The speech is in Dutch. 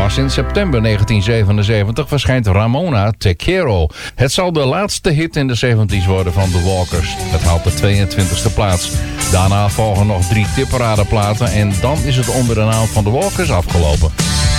Pas in september 1977 verschijnt Ramona Te Quiero. Het zal de laatste hit in de 70s worden van The Walkers. Het haalt de 22e plaats. Daarna volgen nog 3 tipperadenplaten en dan is het onder de naam van The Walkers afgelopen.